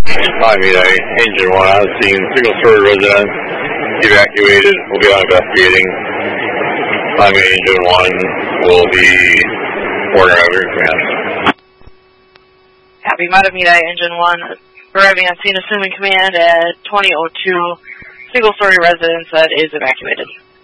Miami Engine 1, I was seeing single-story residence evacuated. We'll be on investigating. Miami Engine 1 will be order of your command. Copy, Miami Engine 1, arriving on scene, assuming command at 2002, single-story residence that is evacuated.